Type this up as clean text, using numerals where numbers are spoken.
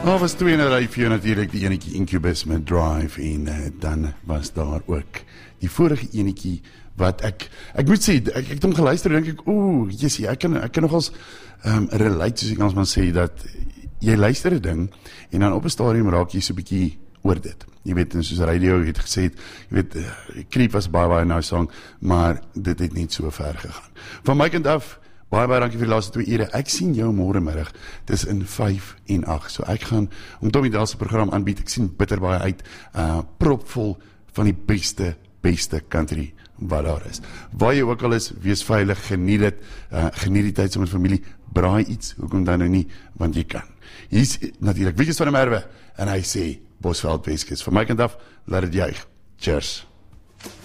Was twee in 'n ry vir jou natuurlik, die enetjie Incubus met Drive en dan was daar ook die vorige enetjie wat ek moet sê, ek het hom geluister en dink ek, jessie, ek kan nogals relate, soos Engelsman sê, dat jy luister 'n ding en dan op 'n stadium raak jy so 'n bietjie oor dit. Jy weet, soos radio het gesê, jy weet, Creep was baie nice song, maar dit het net so ver gegaan. Van my kant af, baie dankie vir die laaste 2 ure. Ek sien jou môremiddag tussen 5 en 8. So ek gaan om Tommy Dahl se program aanbied. Ek sien bitter baie uit, propvol van die beste country wat daar is. Waar jy ook al is, wees veilig, geniet dit, geniet die tyd saam met familie, braai iets, hoekom dan nou nie, want jy kan. Hier is natuurlik Wietjies van der Merwe en hy sê Bosveld Weskus. Van my kant af, laat dit juig. Cheers.